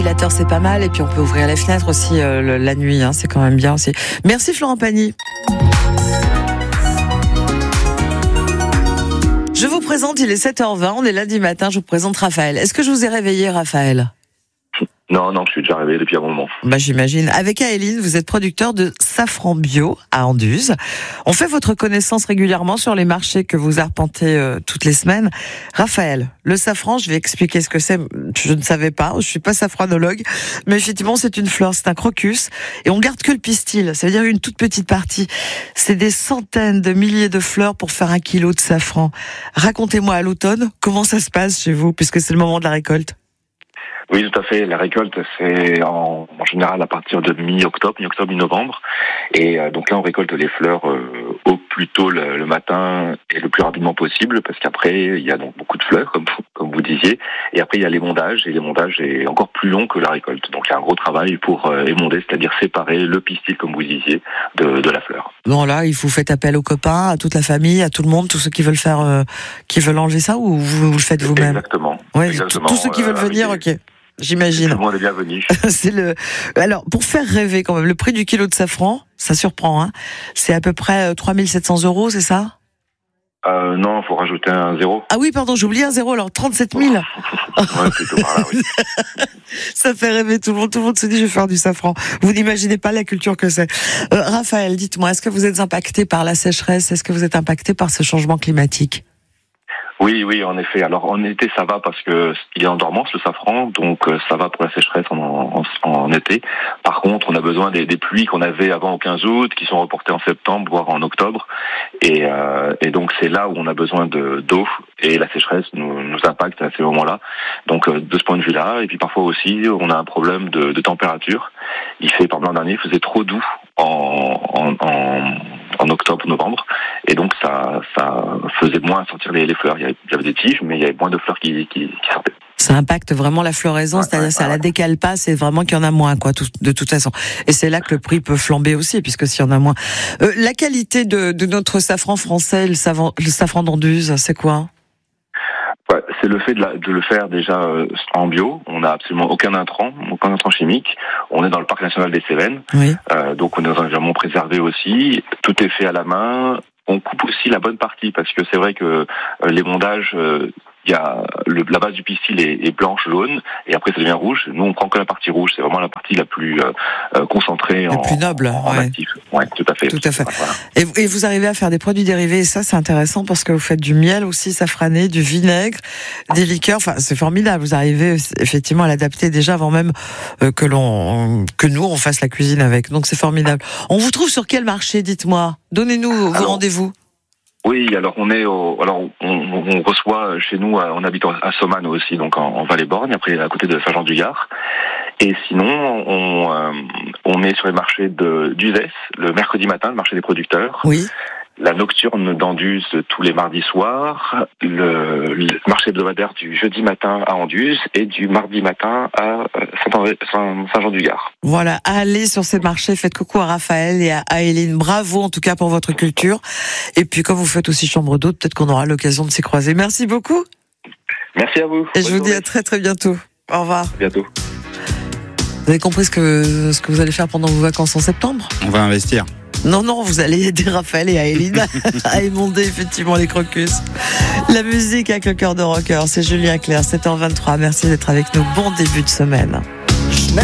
ventilateur, c'est pas mal. Et puis on peut ouvrir les fenêtres aussi la nuit, hein, c'est quand même bien aussi. Merci Florent Pagny. Je vous présente, il est 7h20, on est lundi matin, je vous présente Raphaël. Est-ce que je vous ai réveillé, Raphaël ? Non, je suis déjà réveillé depuis un moment. J'imagine. Avec Aéline, vous êtes producteur de safran bio à Anduze. On fait votre connaissance régulièrement sur les marchés que vous arpentez toutes les semaines. Raphaël, le safran, je vais expliquer ce que c'est. Je ne savais pas, je suis pas safranologue, mais effectivement, c'est une fleur, c'est un crocus. Et on garde que le pistil, ça veut dire une toute petite partie. C'est des centaines de milliers de fleurs pour faire 1 kilo de safran. Racontez-moi à l'automne, comment ça se passe chez vous, puisque c'est le moment de la récolte. Oui, tout à fait. La récolte, c'est en général à partir de mi-octobre, mi-novembre. Et donc là, on récolte les fleurs au plus tôt le matin et le plus rapidement possible, parce qu'après, il y a donc beaucoup de fleurs, comme vous disiez. Et après, il y a l'émondage, et l'émondage est encore plus long que la récolte. Donc il y a un gros travail pour émonder, c'est-à-dire séparer le pistil, comme vous disiez, de la fleur. Bon, là, vous faites appel aux copains, à toute la famille, à tout le monde, tous ceux qui veulent qui veulent enlever ça, ou vous le faites vous-même ? Exactement. Ouais, exactement. Tous ceux qui veulent venir, ok. J'imagine. Tout le monde est bienvenu. Alors, pour faire rêver quand même, le prix du kilo de safran, ça surprend, hein. C'est à peu près 3 700 €, c'est ça? Non, faut rajouter un zéro. Ah oui, pardon, j'ai oublié un zéro, alors 37 000. Ouais, plutôt par là, oui. Ça fait rêver tout le monde se dit, je vais faire du safran. Vous n'imaginez pas la culture que c'est. Raphaël, dites-moi, est-ce que vous êtes impacté par la sécheresse? Est-ce que vous êtes impacté par ce changement climatique? Oui, en effet. Alors en été, ça va parce que il est en dormance le safran, donc ça va pour la sécheresse en été. Par contre, on a besoin des pluies qu'on avait avant au 15 août, qui sont reportées en septembre, voire en octobre. Et donc c'est là où on a besoin d'eau, et la sécheresse nous impacte à ces moments-là. Donc de ce point de vue-là, et puis parfois aussi, on a un problème de température. Par l'an dernier, il faisait trop doux en octobre, novembre, et donc ça faisait moins sortir les fleurs. Il y avait des tiges, mais il y avait moins de fleurs qui sortaient. Ça impacte vraiment la floraison, c'est-à-dire ça la décale pas, c'est vraiment qu'il y en a moins, quoi, de toute façon. Et c'est là que le prix peut flamber aussi, puisque s'il y en a moins. La qualité de notre safran français, le safran d'Anduze, c'est quoi? Ouais, c'est le fait de le faire déjà en bio. On n'a absolument aucun intrant chimique. On est dans le parc national des Cévennes, oui. Donc on est dans un environnement préservé aussi. Tout est fait à la main. On coupe aussi la bonne partie, parce que c'est vrai que l'émondage, il y a la base du pistil est blanche, jaune, et après ça devient rouge. Nous, on prend que la partie rouge. C'est vraiment la partie la plus concentrée, la plus noble, en actif. Ouais, tout à fait. Tout à fait. Voilà. Et vous arrivez à faire des produits dérivés, et ça, c'est intéressant parce que vous faites du miel aussi safrané, du vinaigre, des liqueurs. Enfin, c'est formidable. Vous arrivez effectivement à l'adapter déjà avant même que nous on fasse la cuisine avec. Donc c'est formidable. On vous trouve sur quel marché, dites-moi? Donnez-nous vos rendez-vous. Oui, alors on reçoit chez nous, on habite à Somanes aussi, donc en Vallée-Borgne, après à côté de Saint-Jean-du-Gard. Et sinon, on est sur les marchés d'Uzès, le mercredi matin, le marché des producteurs. Oui. La nocturne d'Anduze tous les mardis soirs, le marché hebdomadaire du jeudi matin à Anduze et du mardi matin à Saint-Jean-du-Gard. Voilà, allez sur ces marchés, faites coucou à Raphaël et à Aéline. Bravo en tout cas pour votre culture. Et puis comme vous faites aussi chambre d'hôte, peut-être qu'on aura l'occasion de s'y croiser. Merci beaucoup. Merci à vous. Et je vous dis à très très bientôt. Au revoir. À bientôt. Vous avez compris ce que vous allez faire pendant vos vacances en septembre? On va investir. Non, vous allez aider Raphaël et Aéline à émonder effectivement les crocus. La musique avec le cœur de rocker, c'est Julien Clerc, 7h23. Merci d'être avec nous. Bon début de semaine.